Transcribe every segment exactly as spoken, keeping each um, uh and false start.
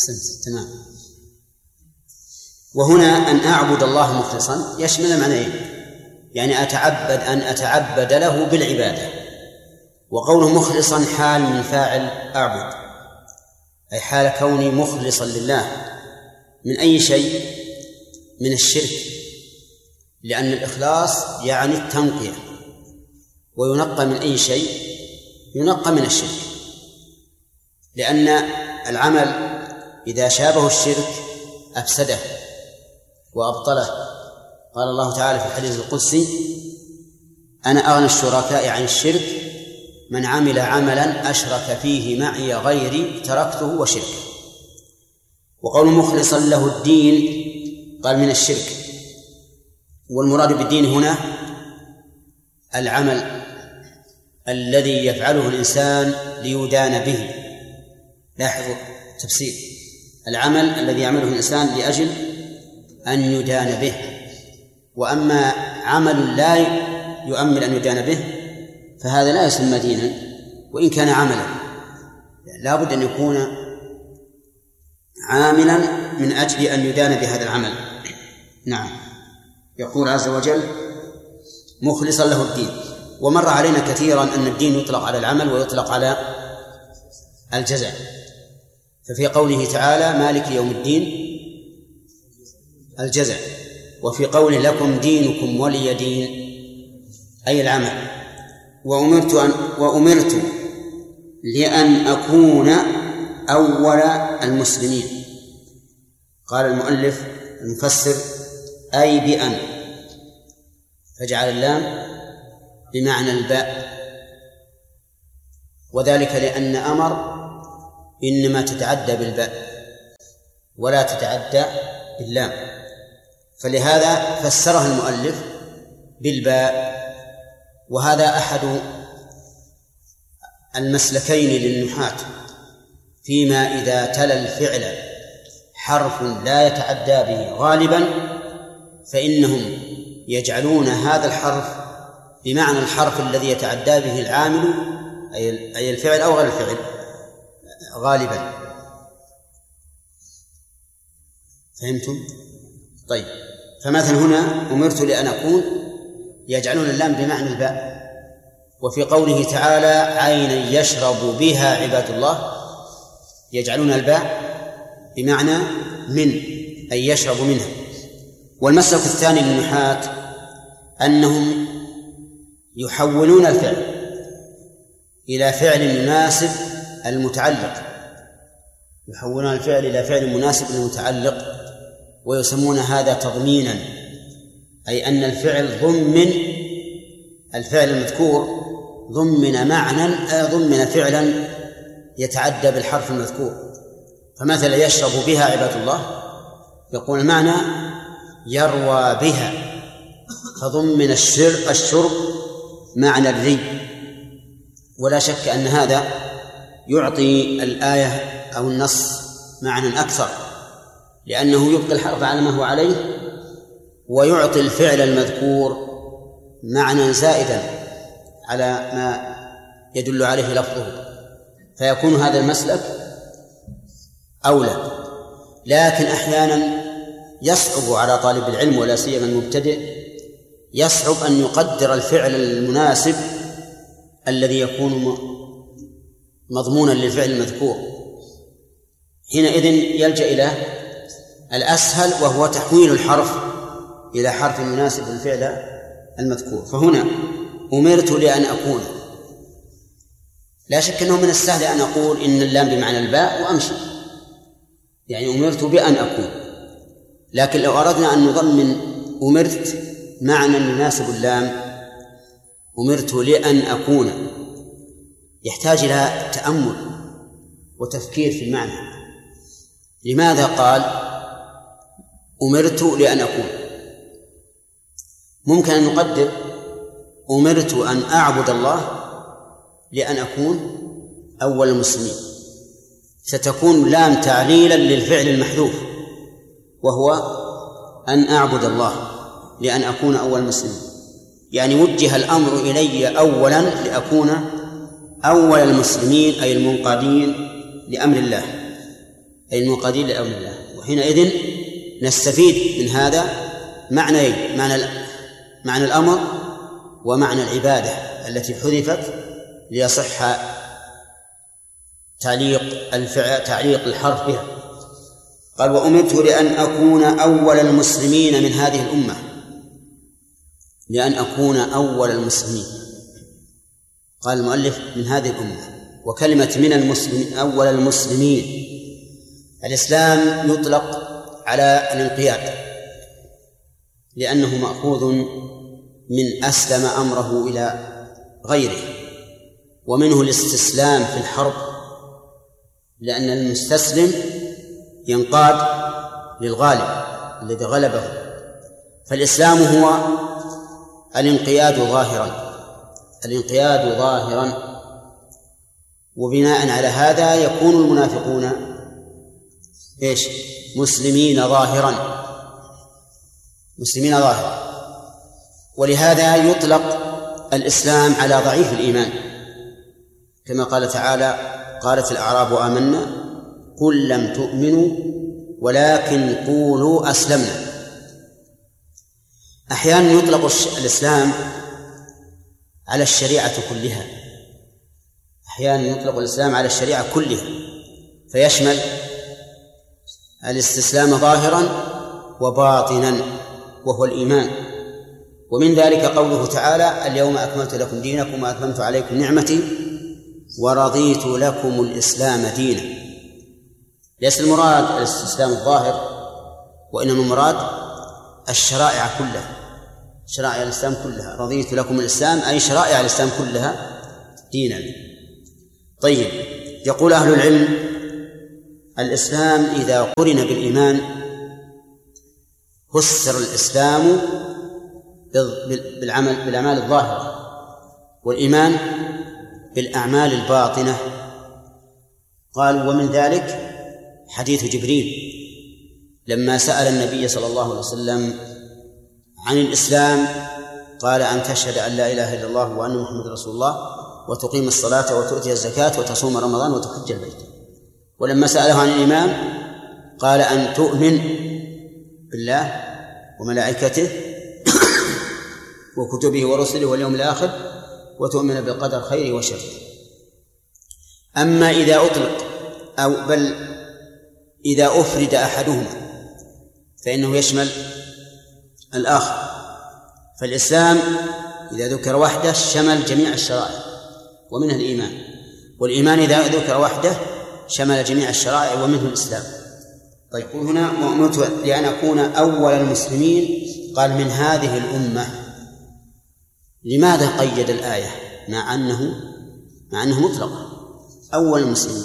أحسنت تمام. وهنا أن أعبد الله مخلصا يشمل معنيين، يعني أتعبد أن أتعبد له بالعبادة، وقوله مخلصا حال من فاعل أعبد، أي حال كوني مخلصا لله من أي شيء؟ من الشرك، لأن الإخلاص يعني التنقية، وينقى من أي شيء؟ ينقى من الشرك، لأن العمل إذا شابه الشرك أفسده وأبطله. قال الله تعالى في الحديث القدسي: أنا أغنى الشركاء عن الشرك من عمل عملا أشرك فيه معي غيري تركته وشركه. وقول مخلصا له الدين قال من الشرك، والمراد بالدين هنا العمل الذي يفعله الإنسان ليدان به. لاحظوا تفسير: العمل الذي يعمله الإنسان لأجل أن يدان به، وأما عمل لا يؤمل أن يدان به فهذا لا يسمى دينا وإن كان عملا، لا بد أن يكون عاملا من أجل أن يدان بهذا العمل. نعم. يقول عز وجل: مخلصا له الدين. ومر علينا كثيرا أن الدين يطلق على العمل ويطلق على الجزاء، ففي قوله تعالى: مالك يوم الدين الجزاء، وفي قوله: لكم دينكم ولي دين، أي العمل. وأمرت أن وأمرت لأن أكون أول المسلمين. قال المؤلف المفسر: أي بأن، فجعل اللام بمعنى الباء، وذلك لأن أمر إنما تتعدى بالباء ولا تتعدى باللام، فلهذا فسرها المؤلف بالباء. وهذا أحد المسلكين للنحاة، فيما إذا تلا الفعل حرف لا يتعدى به غالبا فإنهم يجعلون هذا الحرف بمعنى الحرف الذي يتعدى به العامل أي الفعل أو غير الفعل غالبا. فهمتم؟ طيب، فمثلا هنا أمرت لأن أكون يجعلون اللام بمعنى الباء. وفي قوله تعالى: عينا يشرب بها عباد الله، يجعلون الباء بمعنى من، أي يشرب منها. والمسلك الثاني للنحاة أنهم يحولون الفعل إلى فعل يناسب المتعلق، يحولون الفعل إلى فعل مناسب للمتعلق، ويسمون هذا تضمينا، أي أن الفعل ضمن الفعل المذكور ضمن معنى ضمن فعلا يتعدى بالحرف المذكور. فمثلا يشرب بها عباد الله، يقول المعنى يروى بها، فضمن الشرب معنى الري. ولا شك أن هذا يعطي الآية أو النص معنى أكثر، لأنه يبقي الحرف على ما هو عليه ويعطي الفعل المذكور معنى زائدا على ما يدل عليه لفظه، فيكون هذا المسلك أولى. لكن أحيانا يصعب على طالب العلم ولا سيما المبتدئ، يصعب أن يقدر الفعل المناسب الذي يكون مضمونا للفعل المذكور. حينئذ يلجأ إلى الأسهل، وهو تحويل الحرف إلى حرف مناسب للفعل المذكور. فهنا أمرت لأن أكون، لا شك أنه من السهل أن أقول إن اللام بمعنى الباء وأمشي، يعني أمرت بأن أكون. لكن لو أردنا أن نضمن أمرت معنى يناسب اللام، أمرت لأن أكون، يحتاج إلى تأمل وتفكير في المعنى. لماذا قال أمرت لأن أكون؟ ممكن أن نقدر أمرت أن أعبد الله لأن أكون أول المسلمين، ستكون لام تعليلا للفعل المحذوف، وهو أن أعبد الله لأن أكون أول المسلمين، يعني وجه الأمر إلي أولا لأكون أول المسلمين، أي المنقادين لأمر الله. أي المنقادين لأمر الله. وحينئذ نستفيد من هذا معنى معنى معنى الأمر ومعنى العبادة التي حذفت ليصح تعليق الفعل تعليق الحرف بها. قال: وأمرت لأن أكون أول المسلمين من هذه الأمة، لأن أكون أول المسلمين. قال المؤلف من هذه الأمة، وكلمة من المسلمين أول المسلمين. الإسلام يطلق على الانقياد لأنه مأخوذ من أسلم أمره إلى غيره، ومنه الاستسلام في الحرب لأن المستسلم ينقاد للغالب الذي غلبه. فالإسلام هو الانقياد ظاهرا الانقياد ظاهرا وبناء على هذا يكون المنافقون إيش؟ مسلمين ظاهرا مسلمين ظاهرا ولهذا يطلق الإسلام على ضعيف الإيمان، كما قال تعالى: قالت الأعراب آمنا قل لم تؤمنوا ولكن قولوا أسلمنا. أحيانا يطلق الإسلام على الشريعة كلها أحيانا يطلق الإسلام على الشريعة كلها فيشمل الاستسلام ظاهرا وباطنا وهو الإيمان. ومن ذلك قوله تعالى: اليوم أكملت لكم دينكم وأتممت عليكم نعمتي ورضيت لكم الإسلام دينا. ليس المراد الاستسلام الظاهر، وإنما المراد الشرائع كلها، شرائع الإسلام كلها. رضيت لكم الإسلام أي شرائع الإسلام كلها دينا. طيب، يقول أهل العلم: الإسلام إذا قرن بالإيمان فسر الإسلام بالعمل بالأعمال الظاهرة، والإيمان بالأعمال الباطنة. قال: ومن ذلك حديث جبريل لما سأل النبي صلى الله عليه وسلم عن الإسلام قال: أن تشهد أن لا إله إلا الله وأن محمد رسول الله وتقيم الصلاة وتؤتي الزكاة وتصوم رمضان وتحج البيت. ولما سأله عن الإيمان قال: أن تؤمن بالله وملائكته وكتبه ورسله واليوم الآخر وتؤمن بالقدر خيره وشره. أما إذا أطلق أو بل إذا أفرد أحدهما فإنه يشمل الآخر. فالإسلام إذا ذكر وحده شمل جميع الشرائع ومنها الإيمان، والإيمان إذا ذكر وحده شمل جميع الشرائع ومنه الإسلام. طيب، هنا وأمرت لأن أكون أول المسلمين. قال: من هذه الأمة. لماذا قيد الآية مع أنه مع أنه مطلقة أول المسلمين؟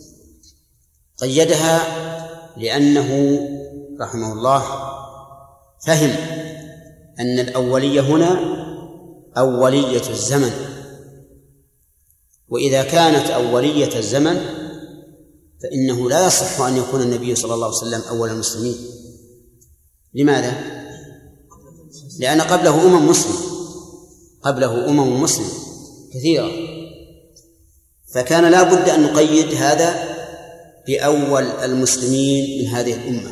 قيدها لأنه رحمه الله فهم أن الأولية هنا أولية الزمن، وإذا كانت أولية الزمن فإنه لا يصح أن يكون النبي صلى الله عليه وسلم أول المسلمين. لماذا؟ لأن قبله أمم مسلم قبله أمم مسلم كثيرة، فكان لا بد أن نقيد هذا بأول المسلمين من هذه الأمة.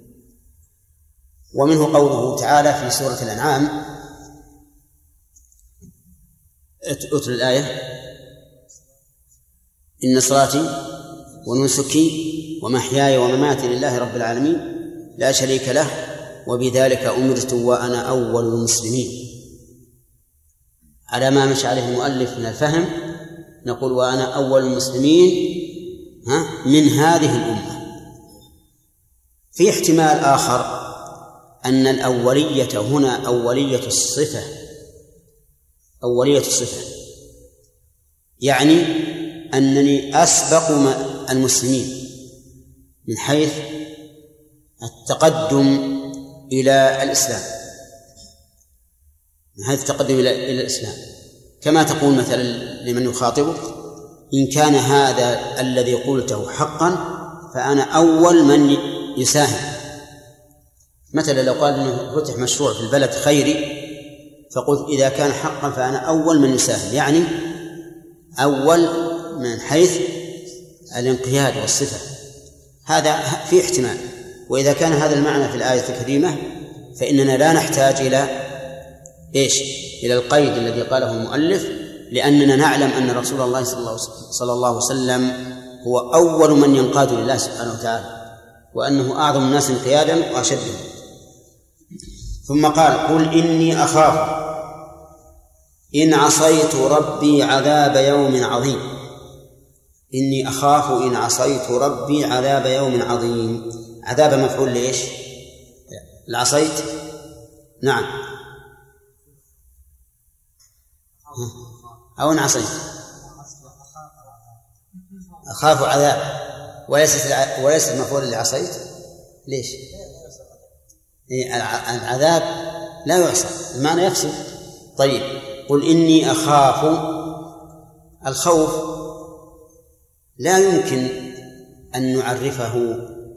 ومنه قوله تعالى في سورة الأنعام: اتل الآية: إن صلاتي ونسكي ومحياي ومماتي لله رب العالمين لا شريك له وبذلك أمرت وأنا أول المسلمين. على ما مشى عليه المؤلف من الفهم نقول: وأنا أول المسلمين من هذه الأمة. في احتمال آخر أن الأولية هنا أولية الصفة أولية الصفة يعني أنني أسبق المسلمين من حيث التقدم إلى الإسلام من حيث التقدم إلى الإسلام كما تقول مثلا لمن يخاطبك: إن كان هذا الذي قلته حقا فأنا أول من يساهم. مثلا لو قال إنه فتح مشروع في البلد خيري فقلت إذا كان حقا فأنا أول من يساهم، يعني أول من حيث الانقياد والصفة. هذا في احتمال. وإذا كان هذا المعنى في الآية الكريمة فإننا لا نحتاج إلى إيش؟ إلى القيد الذي قاله المؤلف، لأننا نعلم أن رسول الله صلى الله عليه وسلم هو أول من ينقاد لله سبحانه وتعالى، وأنه أعظم الناس انقيادا وأشدهم. ثم قال: قل إني أخاف إن عصيت ربي عذاب يوم عظيم. إني أخاف إن عصيت ربي عذاب يوم عظيم. عذاب مفعول لإيش؟ العصيت؟ نعم، أو إن عصيت أخاف عذاب، وليس المفعول اللي عصيت. ليش؟ العذاب لا يعصى، المعنى يفصل. طيب، قل إني أخاف. الخوف لا يمكن أن نعرفه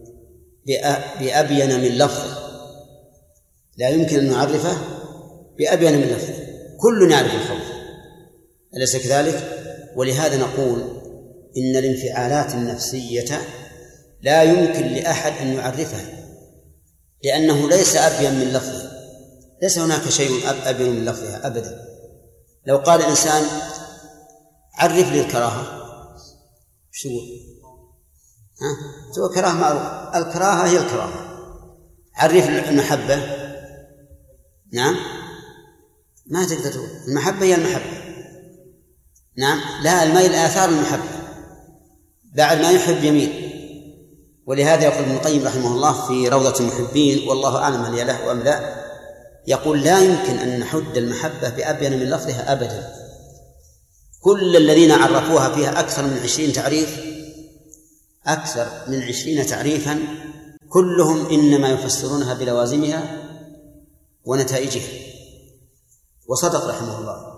بأبين من لفظه، لا يمكن أن نعرفه بأبين من لفظه، كل يعرف الخوف، أليس كذلك؟ ولهذا نقول إن الانفعالات النفسية لا يمكن لأحد أن يعرفها، لأنه ليس أبين من لفظه، ليس هناك شيء أبين من لفظها أبدا. لو قال الإنسان: عرف لي الكراهة، شو ها؟ سوى كراهة معروف، الكراهة هي الكراهة. عرف المحبة، نعم، ما تقدر تقول المحبة هي المحبة، نعم، لا، الميل آثار المحبة، بعد ما يحب يميل. ولهذا يقول ابن القيم رحمه الله في روضة المحبين، والله أعلم هل هي له أم لا، يقول: لا يمكن أن نحد المحبة بأبين من لفظها أبدا. كل الذين عرفوها فيها أكثر من عشرين تعريف، أكثر من عشرين تعريفا، كلهم إنما يفسرونها بلوازمها ونتائجها. وصدق رحمه الله،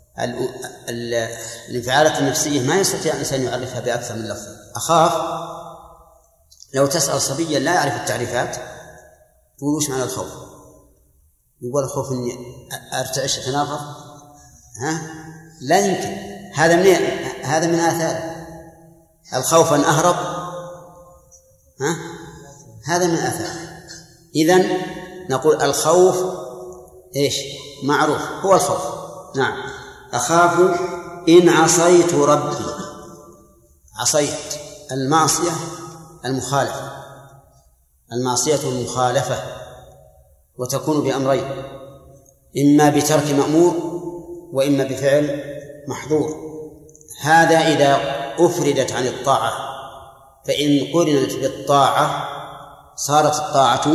الانفعالات النفسية ما يستطيع الإنسان يعرفها بأكثر من لفظ. أخاف، لو تسأل صبيا لا يعرف التعريفات تقول: وش معنى الخوف؟ يقول: الخوف إني أرتعش أتنافر. ها؟ لا يمكن. هذا من هذا من آثار الخوف، أن أهرب. ها؟ هذا من آثار. إذن نقول الخوف إيش؟ معروف، هو الخوف. نعم، أخاف إن عصيت ربي. عصيت المعصية المخالفة، المعصية المخالفة، وتكون بأمرين: إما بترك مأمور وإما بفعل محظور. هذا إذا أفردت عن الطاعة، فإن قرنت بالطاعة صارت الطاعة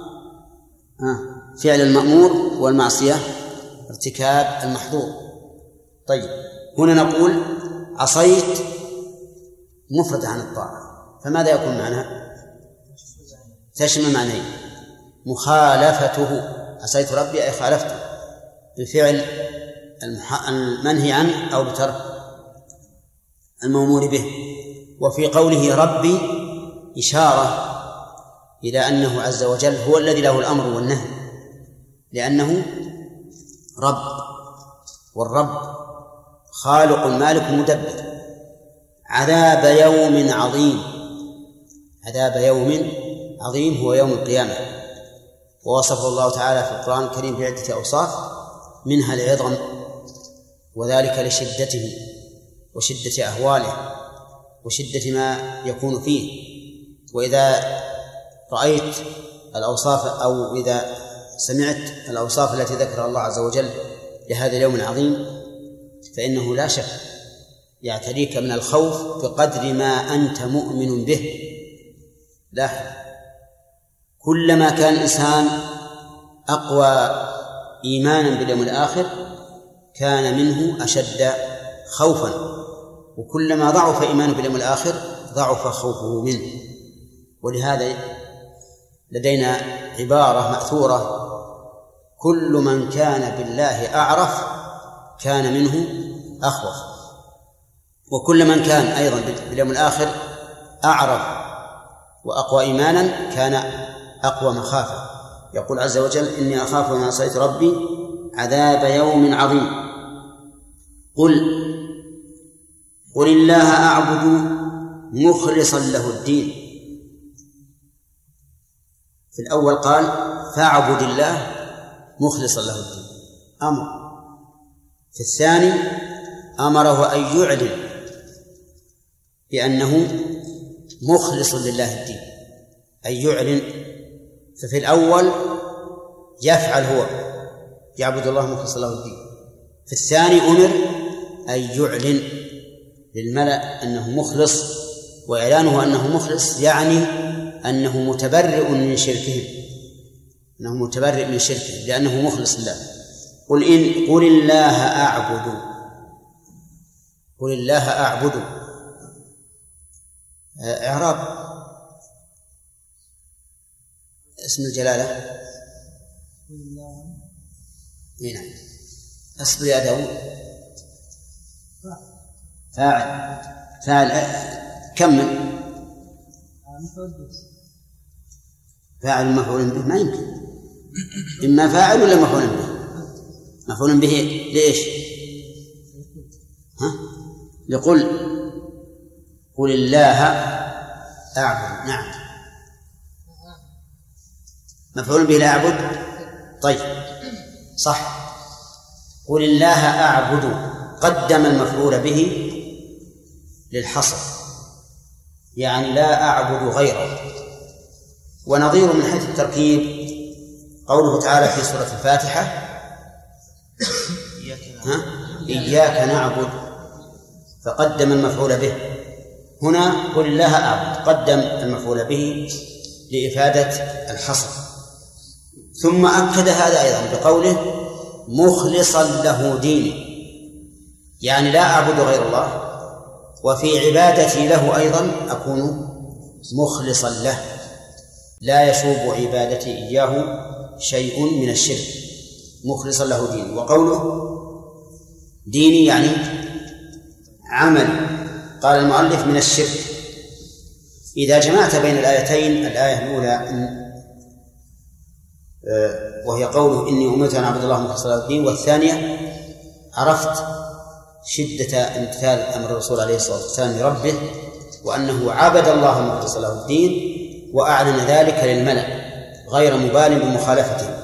فعل المأمور والمعصية ارتكاب المحظور. طيب، هنا نقول عصيت مفرد عن الطاعة، فماذا يكون معناه؟ تشمل معنيين: مخالفته، عصيت ربي أي خالفته بفعل المنهي عنه أو بترك المأمور به. وفي قوله ربي إشارة إلى أنه عز وجل هو الذي له الأمر والنهي، لأنه رب، والرب خالق مالك مدبر. عذاب يوم عظيم، عذاب يوم عظيم هو يوم القيامة، ووصفه الله تعالى في القرآن الكريم بعدة أوصاف، منها العظم، وذلك لشدته وشدة أهواله وشدة ما يكون فيه. وإذا رأيت الأوصاف أو إذا سمعت الأوصاف التي ذكرها الله عز وجل لهذا اليوم العظيم فإنه لا شك يعتريك من الخوف بقدر ما أنت مؤمن به. لا، كلما كان الإنسان أقوى إيمانا باليوم الآخر كان منه أشد خوفا، وكلما ضعف إيمانه باليوم الآخر ضعف خوفه منه. ولهذا لدينا عبارة مأثورة: كل من كان بالله أعرف كان منه أخوف. وكل من كان أيضا باليوم الآخر أعرف وأقوى إيمانا كان أقوى مخافة. يقول عز وجل: إني أخاف إن عصيت ربي عذاب يوم عظيم. قل قل الله أعبد مخلصا له الدين. في الأول قال فاعبد الله مخلصا له الدين، أمر. في الثاني أمره أن يعلن بأنه مخلص لله الدين، أن يعلن. ففي الأول يفعل هو يعبد الله مخلصا له الدين، في الثاني أمر أن يعلن للملأ أنه مخلص، وإعلانه أنه مخلص يعني أنه متبرئ من شركهم، أنه متبرئ من شركه لأنه مخلص لله. قل إن قل الله أعبد، قل الله أعبد. إعراب اسم الجلالة هنا أصبر يا داود فاعل فاعل كمل فاعل مفعول به، ما يمكن إما فاعل ولا مفعول به. مفعول به ليش؟ ها؟ لقل قل الله أعبد. نعم مفعول به لا أعبد. طيب صح، قل الله أعبد قدم المفعول به للحصر، يعني لا أعبد غيره. ونظير من حيث التركيب قوله تعالى في سورة الفاتحة ها؟ إياك نعبد، فقدم المفعول به. هنا قل الله أعبد قدم المفعول به لإفادة الحصر. ثم أكد هذا أيضا بقوله مخلصا له ديني، يعني لا أعبد غير الله، وفي عبادتي له أيضا أكون مخلصا له، لا يشوب عبادتي إياه شيء من الشرك، مخلصا له ديني. وقوله ديني يعني عمل. قال المؤلف من الشرك. إذا جمعت بين الآيتين، الآية الأولى وهي قوله إني أمرت أن أعبد الله مخلصا له الدين، والثانية عرفت شدة امتثال أمر الرسول عليه الصلاة والسلام لربه وأنه عبد الله مخلصا له الدين، وأعلن ذلك للملأ غير مبال بمخالفته.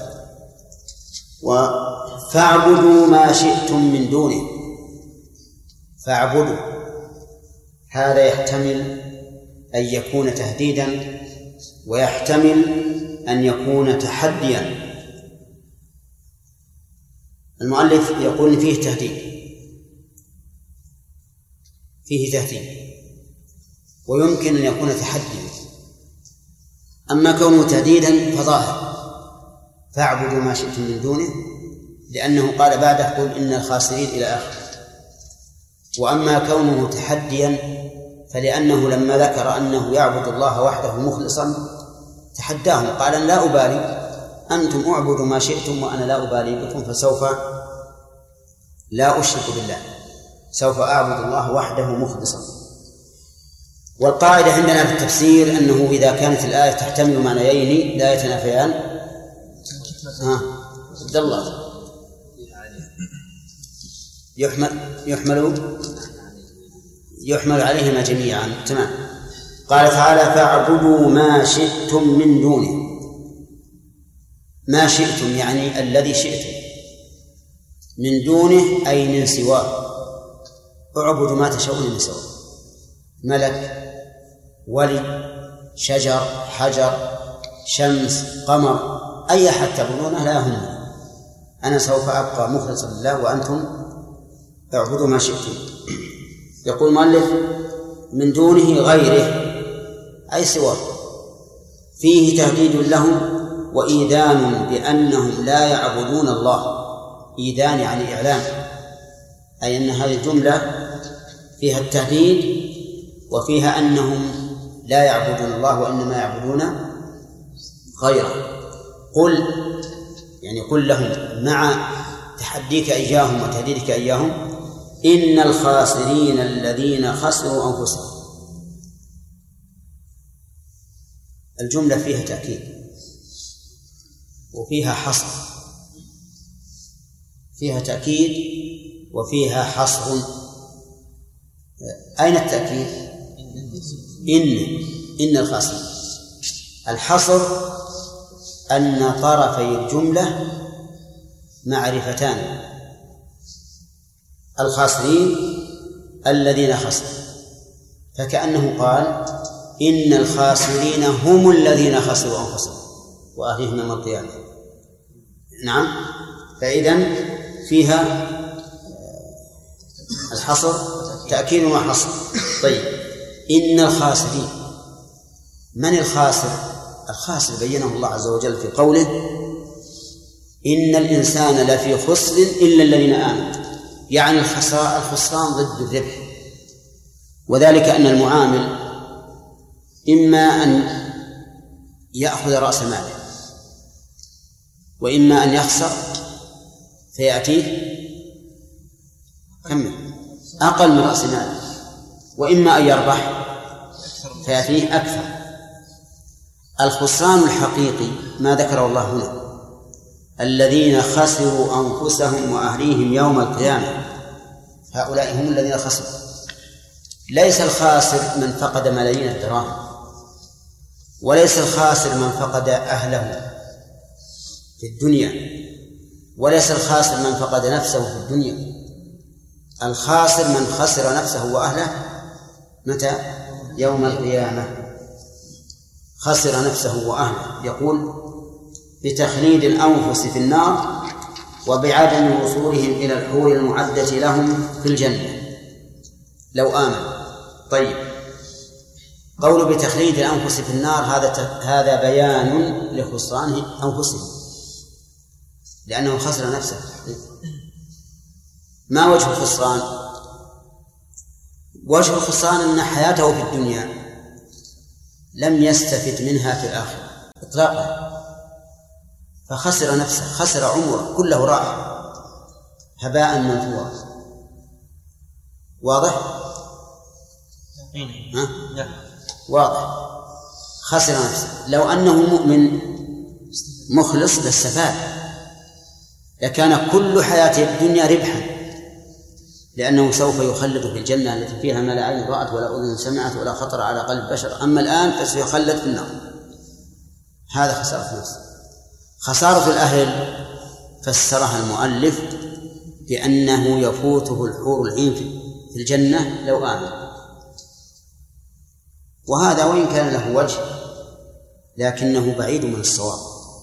فاعبدوا ما شئتم من دونه. فاعبدوا هذا يحتمل أن يكون تهديدا، ويحتمل أن يكون تحديا. المؤلف يقول فيه تهديد، فيه تهديد، ويمكن أن يكون تحديا. أما كونه تهديدا فظاهر فاعبدوا ما شئتم من دونه، لأنه قال بعده قل إن الخاسرين إلى آخر. وأما كونه تحديا فلأنه لما ذكر أنه يعبد الله وحده مخلصا تحداهم، قال أن لا أبالي، أنتم أعبدوا ما شئتم وأنا لا أبالي بكم، فسوف لا أشرك بالله، سوف أعبد الله وحده مخلصا. والقاعدة عندنا في التفسير أنه إذا كانت الآية تحتمل معنيين لا يتنافيان ها عبد الله يحمل يحمل يحمل عليهما جميعا. تمام. قال تعالى فاعبدوا ما شئتم من دونه. ما شئتم يعني الذي شئتم، من دونه أي من سواه. اعبدوا ما تشاءون من سواه، ملك، ولي، شجر، حجر، شمس، قمر، أي أحد تعبدونه لا يهمني، أنا سوف أبقى مخلصا لله وأنتم اعبدوا ما شئتم. يقول المؤلف من دونه غيره أي سواه، فيه تهديد لهم وإيذان بأنهم لا يعبدون الله. إيذان يعني إعلام، أي أن هذه الجملة فيها التهديد وفيها أنهم لا يعبدون الله وإنما يعبدون غيره. قل يعني قل لهم مع تحديك إياهم وتهديدك إياهم إن الخاسرين الذين خسروا أنفسهم. الجملة فيها تأكيد وفيها حصر، فيها تأكيد وفيها حصر. أين التأكيد؟ إن إن الخاسرين. الحصر أن طرفي الجملة معرفتان: الخاسرين الذين خسروا، فكأنه قال إن الخاسرين هم الذين خسروا أنفسهم وأهليهم يوم القيامة. نعم، فإذن فيها الحصر تأكيد وحصر. طيب، إن الخاسرين، من الخاسر؟ الخاسر بينه الله عز وجل في قوله إن الإنسان لفي خسر إلا الذين آمنوا، يعني الخسران ضد الربح، وذلك أن المعامل إما أن يأخذ رأس ماله وإما أن يخسر فيأتيه كم أقل من رأس ماله، وإما أن يربح فيأتيه أكثر. الخسران الحقيقي ما ذكره الله هنا: الذين خسروا أنفسهم وأهليهم يوم القيامة، هؤلاء هم الذين خسروا. ليس الخاسر من فقد ملايين الدراهم، وليس الخاسر من فقد أهله في الدنيا، وليس الخاسر من فقد نفسه في الدنيا. الخاسر من خسر نفسه وأهله متى؟ يوم القيامة. خسر نفسه وأهله، يقول بتخليد الأنفس في النار وبعدم وصولهم إلى الحور المعدة لهم في الجنة لو آمنوا. طيب، قول بتخليد الأنفس في النار هذا هذا بيان لخسران أنفسهم، لأنه خسر نفسه. ما وجه الخسران؟ وجه الخسران أن حياته في الدنيا لم يستفد منها في الآخرة إطلاقا، فخسر نفسه، خسر عمره كله راح هباء منثورا. واضح؟ ها؟ واضح. خسر نفسه. لو أنه مؤمن مخلص لاستفاد، لكان كل حياته الدنيا ربحا، لأنه سوف يخلد في الجنة التي فيها ما لا عين رأت ولا أذن سمعت ولا خطر على قلب بشر. أما الآن فسيخلد في النار. هذا خسارة نفسه. خسارة الأهل فسرها المؤلف بأنه يفوته الحور العين في الجنة لو آمن، وهذا وإن كان له وجه لكنه بعيد من الصواب،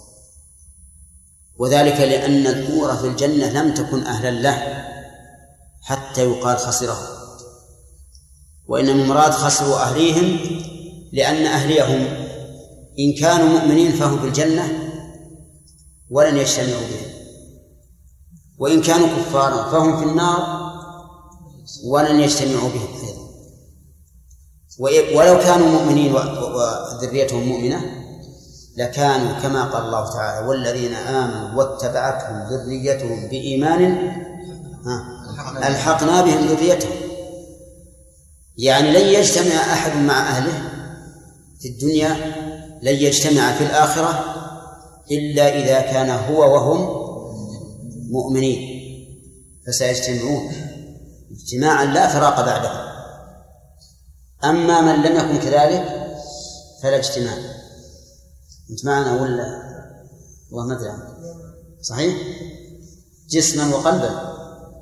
وذلك لأن الحور في الجنة لم تكن أهلا له حتى يقال خسره، وإنما المراد خسروا أهليهم لأن أهليهم إن كانوا مؤمنين فهم في الجنة ولن يجتمعوا بهم، وإن كانوا كفارا فهم في النار ولن يجتمعوا بهم أيضا. ولو كانوا مؤمنين وذريتهم مؤمنة لكانوا كما قال الله تعالى والذين آمنوا واتبعتهم ذريتهم بإيمان ألحقنا بهم ذريتهم. يعني لن يجتمع أحد مع أهله في الدنيا، لن يجتمع في الآخرة إلا إذا كان هو وهم مؤمنين، فسيجتمعون اجتماعا لا فراق بعده. أما من لم يكن كذلك فلا اجتماع. أنت معنا ولا ومدري؟ صحيح؟ جسما وقلبا.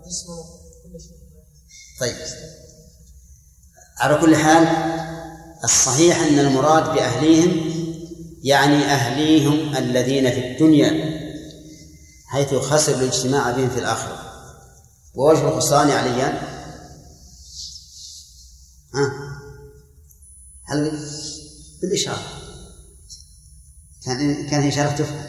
طيب، على كل حال الصحيح أن المراد بأهليهم يعني أهليهم الذين في الدنيا، حيث خسر الاجتماع بهم في الآخرة. ووجه الخسران عليان ها هل بالإشارة كان كان إشارة تفهم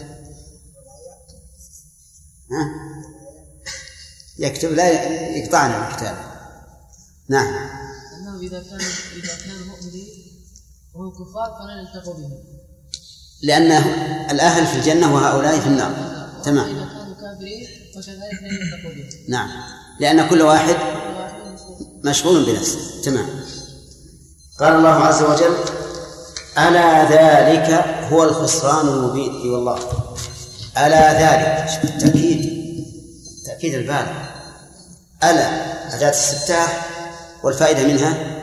ها يكتب لا يقطعنا الكتاب. نعم، أنه إذا كان إذا كان مؤمنين وهم كفار فلا يلتقوا بهم، لأن الأهل في الجنة وهؤلاء في النار. تمام. إذا كانوا كافرين فكذلك لا يلتقوا بهم. نعم، لأن كل واحد مشغول بنفسه. تمام. قال الله عز وجل ألا ذلك هو الخسران المبين. اي والله، ألا ذلك التأكيد، تأكيد البالغ. ألا أداة استفتاح والفائدة منها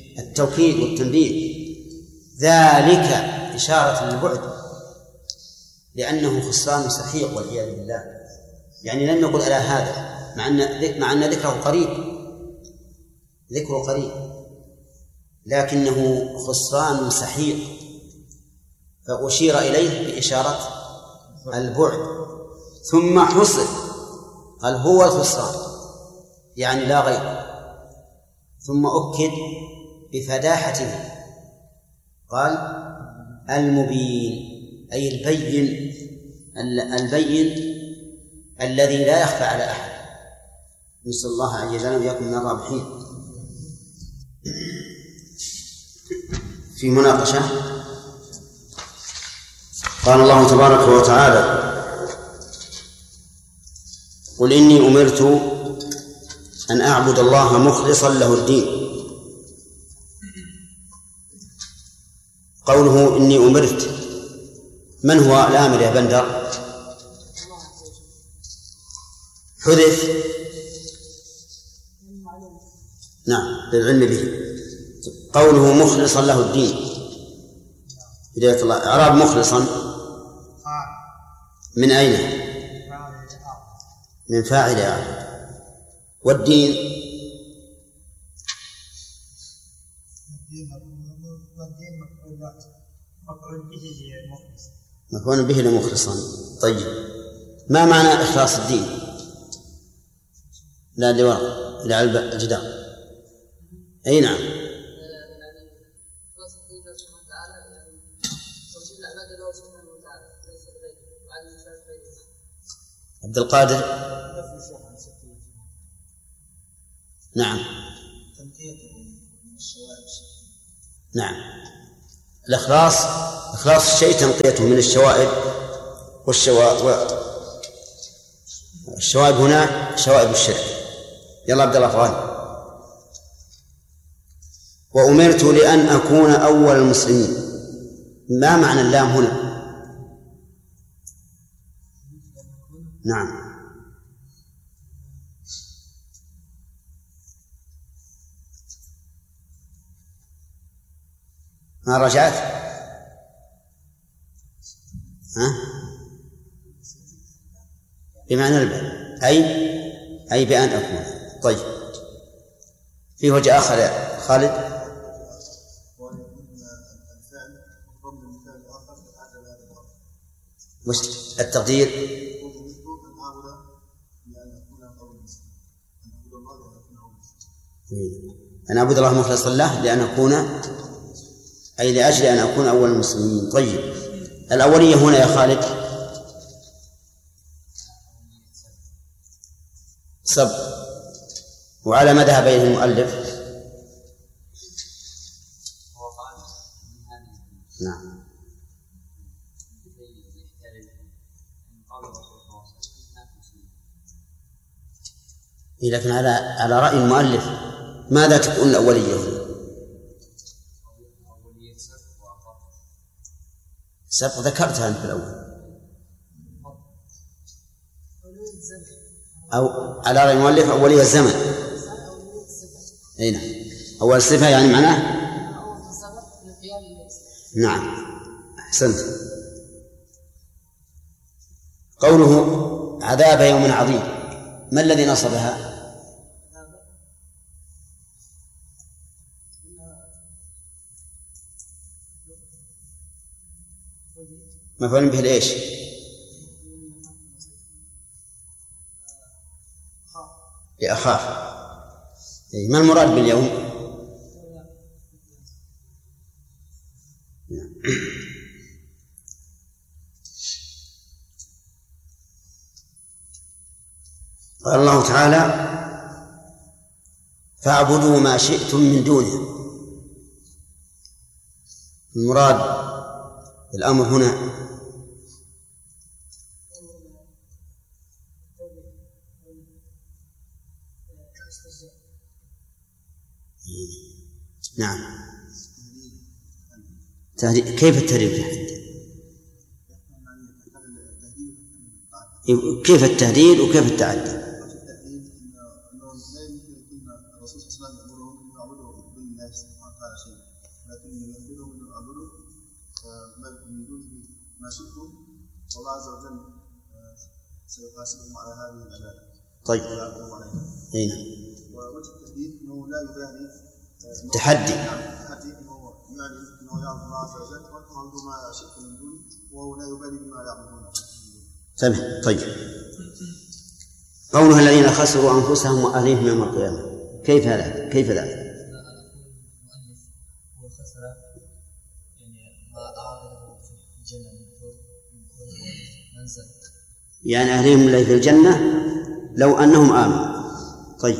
التوكيد والتنبيه. ذلك إشارة للبعد، لأنه خسران سحيق والعياذ بالله. يعني لم يقل ألا هذا، مع أن مع أن ذكره قريب، ذكره قريب، لكنه خسران سحيق، فأشير إليه بإشارة البعد، ثم حصر قال هو الخسران يعني لا غير، ثم أكد بفداحته قال المبين، أي البين، البين الذي لا يخفى على أحد. نسأل الله عز وجل أن يكون من الرابحين. في مناقشة قال الله تبارك وتعالى قل إني أمرت أن أعبد الله مخلصا له الدين. قوله إني أمرت، من هو الآمر يا بندر؟ حذف نعم بالعلم به. قوله مخلصا له الدين، هداية الله. إعراب مخلصا من أين؟ من فاعل يعبد. والدين مفعول به لمخلصا. طيب ما معنى إخلاص الدين؟ لا لورا لا الجدار. أي نعم. عبد القادر. نعم نعم الإخلاص إخلاص الشيء تنقيته من الشوائب، والشوائب الشوائب هنا شوائب الشرك. يلا عبد الله فغاني. وأمرت لأن أكون أول المسلمين، ما معنى اللام هنا؟ نعم ما رجعت؟ ها؟ بمعنى الباء، أي أي بأن أكون. طيب في وجه آخر يا خالد؟ مش التقدير أن أعبد الله مخلصا له لأن أكون، أي لأجل أن أكون أول المسلمين. طيب الأولية هنا يا خالد سب، وعلى ما ذهب إليه المؤلف نعم لكن على على رأي المؤلف ماذا تكون الأولية هنا؟ سبق ذكرتها أنت في الأول، أو على رأي المؤلف أولية الزمن. أي نعم أول صفة يعني معناه نعم أحسنت. قوله عذاب يوم عظيم، ما الذي نصبها؟ مفعول به لإيش؟ لأخاف. ما المراد باليوم؟ قال الله تعالى فاعبدوا ما شئتم من دونه. المراد الأمر هنا نعم كيف التهديد؟ كيف التهديد وكيف التعدي؟ والله عز وجل سيحاسبهم على هذه العبادة. طيب. أي نعم. ووجه التحديد أنه لا يبالي. تحدي. تحدي أنه يعلم أنه يعبد الله عز وجل ويعبد ما شئت من دونه وهو لا يبالي بما يعبدون. تمام. طيب. قولها الذين خسروا أنفسهم وأهليهم يوم القيامة، كيف هذا؟ كيف ذلك؟ يعني أهلهم اللي في الجنة لو أنهم آمنوا. طيب.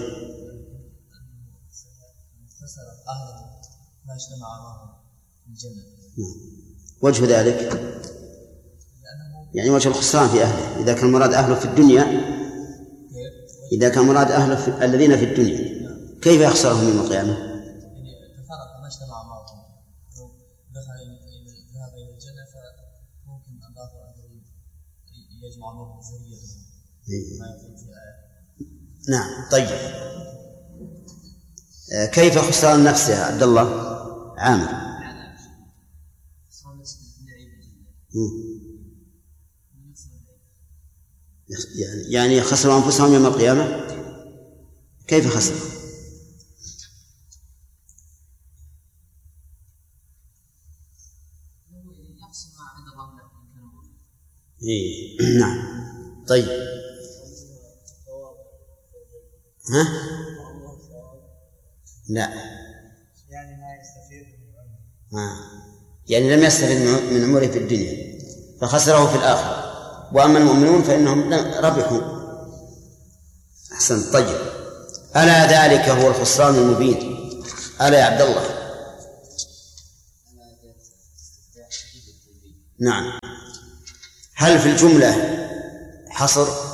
وجه ذلك يعني وجه الخسران في أهله، إذا كان مراد أهله في الدنيا، إذا كان مراد أهله في الذين في الدنيا كيف يخسرهم يوم القيامة؟ تفرق ما اجتمع معهم، دخل ذهب إلى الجنة فممكن الله يجمع معهم ذريتهم ما يقول في الآية. نعم. طيب. كيف خسران نفسها عبد الله عامر؟ يعني يعني خسروا أنفسهم يوم القيامة، كيف خسروا؟ إيه. نعم. طيب. ها؟ لا. يعني ما يستفيد من عمره. يعني لم يستفد من عمره في الدنيا فخسره في الآخرة. وأما المؤمنون فإنهم ربحوا. أحسن. طيب. ألا ذلك هو الخسران المبين. ألا يا عبد الله؟ نعم. هل في الجملة حصر؟